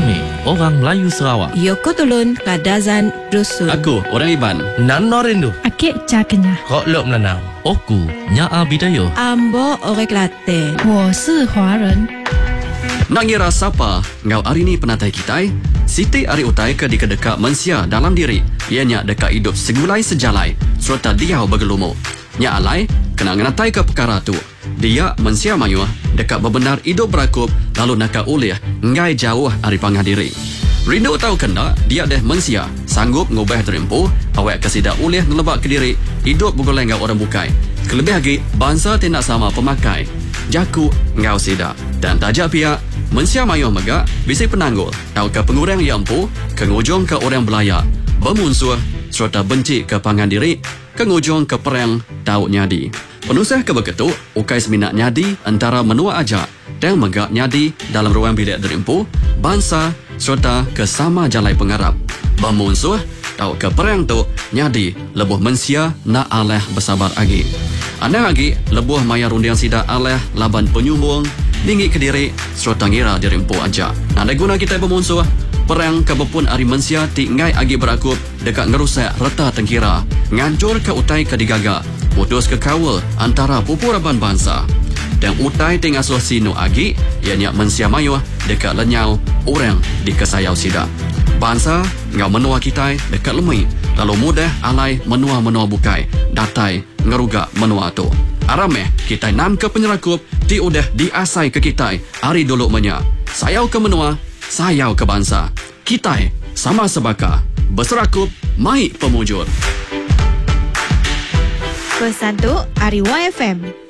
kami, orang Melayu Sarawak. Yoko Tulun Kadazan Dusun. Aku, orang Iban. Nano Rindu. Akik Cakenya. Kok Lok Melanau. Oku, Nyaa Bidayo. Ambo Orang Kelantan. 我是华人。 Nak ngira siapa ngau hari ni penatai kita? Siti ari utai ke di kedekak mensia dalam diri. Ianya dekat hidup segulai sejalai serta dia bergelumuk. Nya alai kena ngenatai ke perkara tu. Dia mensia mayu dekat bebenar hidup berakup lalu nakak ulih ngai jauh ari pangah diri. Rindu tahu kena dia deh mensia sanggup ngubah terimpu awak kesida ulih ngelebak ke diri hidup bugolai ngau orang bukai. Kelebih lagi bangsa tidak sama pemakai. Jaku ngau sida dan tajak pihak mensia mayuh megak bisi penanggul tahu ke pengurang yang empu kengujung ke orang belaya bermusuh serta benci ke pangan diri kengujung ke perang tahu nyadi penusah ke beketuk ukai seminat nyadi antara menua ajak dan megak nyadi dalam ruang bilik derimpu bangsa serta ke sama jalai pengarap bermusuh tahu ke perang tu nyadi lebuh mensia nak aleh bersabar lagi anda lagi lebuh maya rundiang sida aleh laban penyumbung dinggi ke diri serta ngira dirimpu aja. Nada guna kita bermusuh perang kebepun ari mensia ti ngai agi berakup dekat ngerusak reta tengkira ngancur ke utai ke digaga putus ke kawal antara pupuraban bangsa dan utai ting asuh sinu agi ianya mensia mayuh dekat lenyau orang di kesayau sida bangsa ngau menua kita dekat lemui lalu mudah alai menua-menua bukai datai ngerugak menua tu arameh kita nam ke penyerakup ti udah diasai ke kita hari dulu menya sayau ke menua sayau ke bangsa kita sama sebaka berserakup mai pemujur Pesan tu Ari YFM.